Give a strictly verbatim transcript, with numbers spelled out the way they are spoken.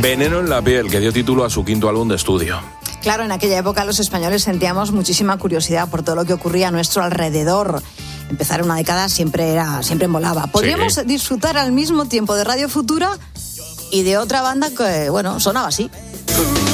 Veneno en la piel, que dio título a su quinto álbum de estudio. Claro, en aquella época los españoles sentíamos muchísima curiosidad por todo lo que ocurría a nuestro alrededor. Empezar una década siempre era, siempre molaba. Podríamos sí. disfrutar al mismo tiempo de Radio Futura y de otra banda que, bueno, sonaba así.